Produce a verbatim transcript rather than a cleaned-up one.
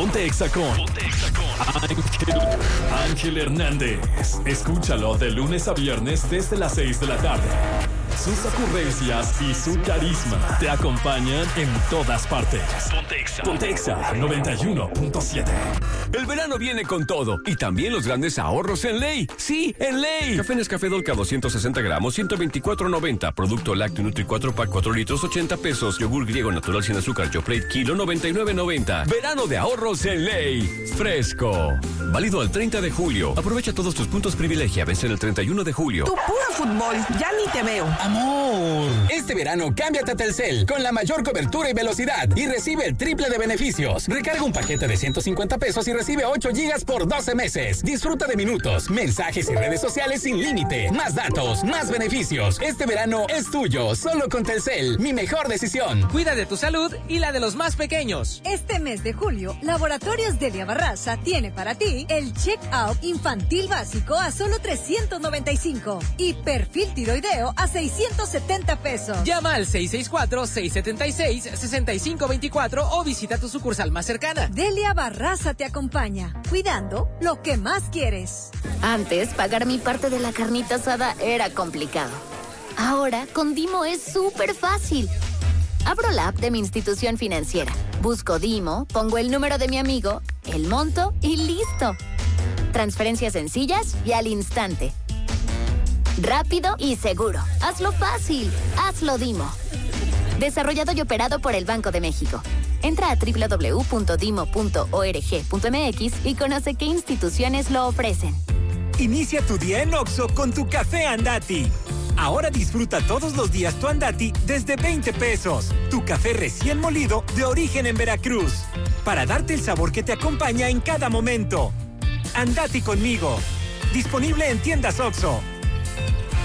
Ponte Exa con Ángel, Ángel Hernández. Escúchalo de lunes a viernes desde las seis de la tarde. Sus ocurrencias y su carisma te acompañan en todas partes. Ponte Exa. Ponte Exa noventa y uno punto siete. El verano viene con todo y también los grandes ahorros en Ley. Sí, en Ley. Café Nescafé Dolca doscientos sesenta gramos, ciento veinticuatro noventa. Producto lácteo Nutri cuatro pack cuatro litros, ochenta pesos. Yogur griego natural sin azúcar Yoplait kilo, noventa y nueve noventa. Verano de ahorros en Ley. Fresco. Válido al treinta de julio. Aprovecha todos tus puntos privilegia. Vence el treinta y uno de julio. Tu puro fútbol. Ya ni te veo. Amor. Este verano cámbiate a Telcel con la mayor cobertura y velocidad y recibe el triple de beneficios. Recarga un paquete de ciento cincuenta pesos y recibe ocho gigas por doce meses. Disfruta de minutos, mensajes y redes sociales sin límite. Más datos, más beneficios. Este verano es tuyo, solo con Telcel. Mi mejor decisión. Cuida de tu salud y la de los más pequeños. Este mes de julio, Laboratorios Delia Barraza tiene para ti el check-out infantil básico a solo trescientos noventa y cinco y perfil tiroideo a seiscientos setenta pesos. Llama al seis seis cuatro, seis siete seis, seis cinco dos cuatro o visita tu sucursal más cercana. Delia Barraza te acompaña, cuidando lo que más quieres. Antes, pagar mi parte de la carnita asada era complicado. Ahora, con Dimo es súper fácil. Abro la app de mi institución financiera, busco Dimo, pongo el número de mi amigo, el monto y listo. Transferencias sencillas y al instante. Rápido y seguro. Hazlo fácil. Hazlo Dimo. Desarrollado y operado por el Banco de México. Entra a doble u doble u doble u punto dimo punto org punto m x y conoce qué instituciones lo ofrecen. Inicia tu día en Oxxo con tu café Andati. Ahora disfruta todos los días tu Andati desde veinte pesos. Tu café recién molido de origen en Veracruz. Para darte el sabor que te acompaña en cada momento. Andati conmigo. Disponible en tiendas Oxxo.